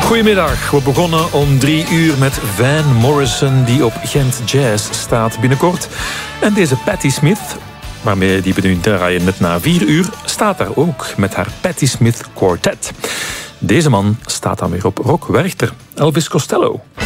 Goedemiddag. We begonnen om 3:00 met Van Morrison, die op Gent Jazz staat binnenkort. En deze Patti Smith, waarmee die we nu draaien net na 4:00, staat daar ook met haar Patti Smith Quartet. Deze man staat dan weer op Rock Werchter, Elvis Costello.